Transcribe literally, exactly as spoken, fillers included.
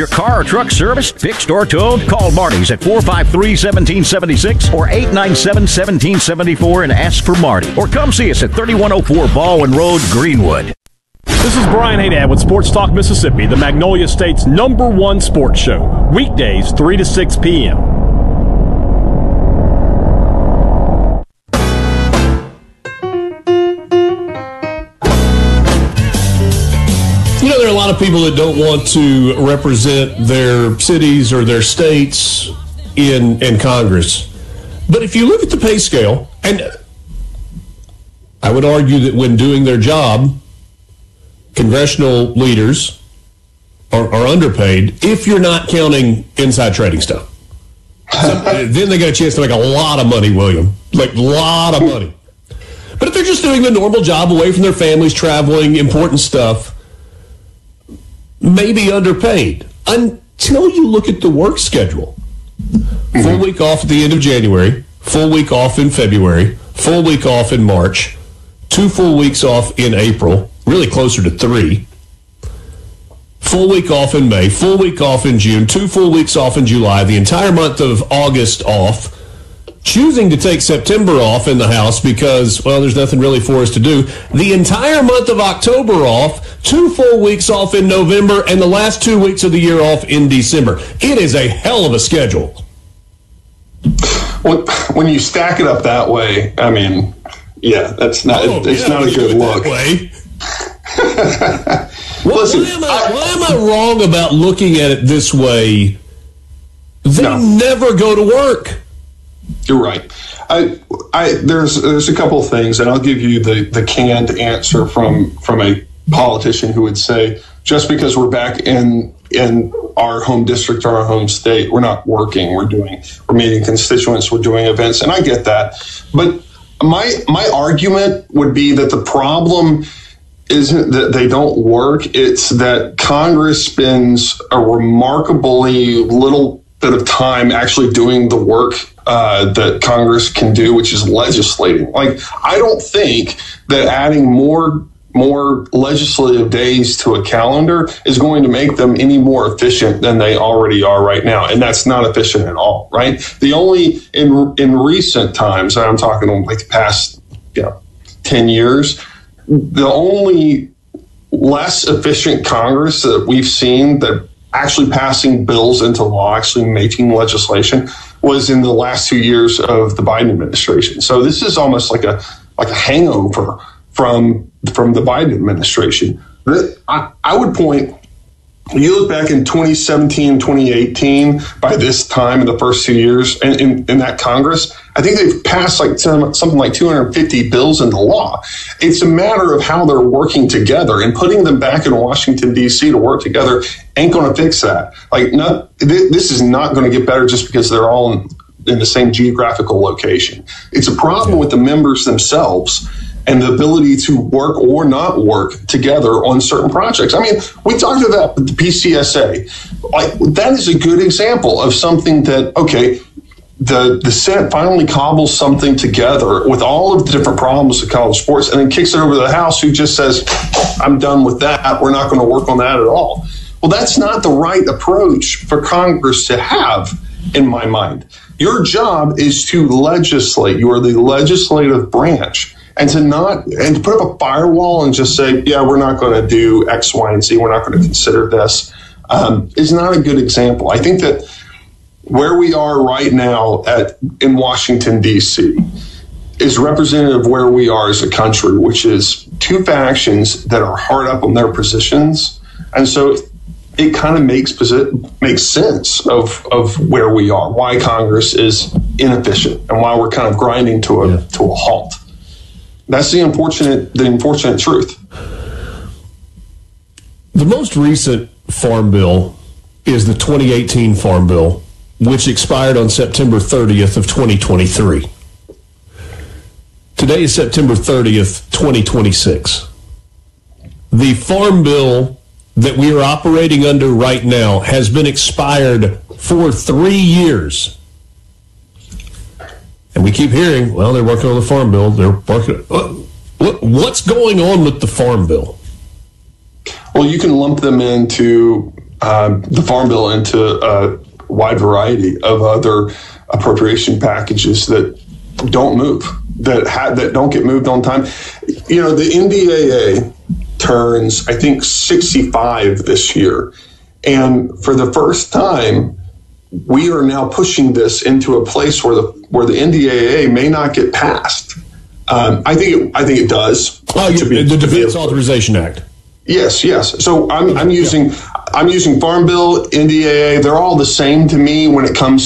Your car or truck service, fixed or towed? Call Marty's at four five three, one seven seven six or eight nine seven, one seven seven four and ask for Marty. Or come see us at thirty-one oh four Baldwin Road, Greenwood. This is Brian Haydad with Sports Talk Mississippi, the Magnolia State's number one sports show. Weekdays, three to six p.m. You know, there are a lot of people that don't want to represent their cities or their states in in Congress. But if you look at the pay scale, and I would argue that when doing their job, congressional leaders are, are underpaid if you're not counting inside trading stuff. So, then they get a chance to make a lot of money, William. Like, a lot of money. But if they're just doing the normal job away from their families, traveling, important stuff, maybe underpaid until you look at the work schedule. Mm-hmm. Full week off at the end of January, full week off in February, full week off in March, two full weeks off in April, really closer to three, full week off in May, full week off in June, two full weeks off in July, the entire month of August off, choosing to take September off in the house because, well, there's nothing really for us to do. The entire month of October off, two full weeks off in November, and the last two weeks of the year off in December. It is a hell of a schedule. When, when you stack it up that way, I mean, yeah, that's not, oh, it's yeah, not a good look. Way. well, Listen, why, am I, I, why am I wrong about looking at it this way? They no. never go to work. You're right. I, I, there's there's a couple of things, and I'll give you the, the canned answer from from a politician who would say, just because we're back in in our home district or our home state, we're not working. We're doing we're meeting constituents. We're doing events, and I get that. But my my argument would be that the problem isn't that they don't work. It's that Congress spends a remarkably little bit of time actually doing the work uh, that Congress can do, which is legislating. Like, I don't think that adding more more legislative days to a calendar is going to make them any more efficient than they already are right now. And that's not efficient at all, right? The only, in in recent times, I'm talking like the past you know, ten years, the only less efficient Congress that we've seen that actually passing bills into law, actually making legislation, was in the last two years of the Biden administration. So this is almost like a like a hangover from from the Biden administration. I, I would point, you look back in twenty seventeen, twenty eighteen, by this time in the first two years in, in, in that Congress, I think they've passed like some, something like two hundred fifty bills into law. It's a matter of how they're working together, and putting them back in Washington, D C to work together ain't going to fix that. Like, not, this is not going to get better just because they're all in, in the same geographical location. It's a problem with the members themselves and the ability to work or not work together on certain projects. I mean, we talked about the P C S A. Like, that is a good example of something that, okay, the, the Senate finally cobbles something together with all of the different problems of college sports and then kicks it over to the House, who just says, I'm done with that. We're not going to work on that at all. Well, that's not the right approach for Congress to have, in my mind. Your job is to legislate. You are the legislative branch. And to not and to put up a firewall and just say, yeah, we're not going to do X, Y, and Z, we're not going to consider this, um, is not a good example. I think that where we are right now at in Washington, D C, is representative of where we are as a country, which is two factions that are hard up on their positions. And so it kind of makes makes sense of, of where we are, why Congress is inefficient, and why we're kind of grinding to a yeah. to a halt. That's the unfortunate, the unfortunate truth. The most recent farm bill is the twenty eighteen Farm Bill, which expired on September thirtieth of twenty twenty-three. Today is September thirtieth, twenty twenty-six. The Farm Bill that we are operating under right now has been expired for three years. And we keep hearing, well, they're working on the Farm Bill. They're working. What's going on with the Farm Bill? Well, you can lump them into um, the Farm Bill into a wide variety of other appropriation packages that don't move, that ha- that don't get moved on time. You know, the N D A A turns, I think, sixty-five this year. And for the first time, we are now pushing this into a place where the where the N D A A may not get passed. Um, I think it, I think it does. Oh, you, be, the Defense Authorization Act. Yes, yes. So I'm I'm using yeah. I'm using Farm Bill, N D A A. They're all the same to me when it comes